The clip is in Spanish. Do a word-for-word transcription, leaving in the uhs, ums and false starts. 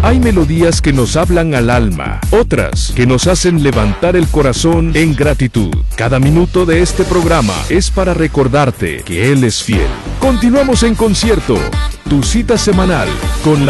Hay melodías que nos hablan al alma, otras que nos hacen levantar el corazón en gratitud. Cada minuto de este programa es para recordarte que Él es fiel. Continuamos en concierto, tu cita semanal con la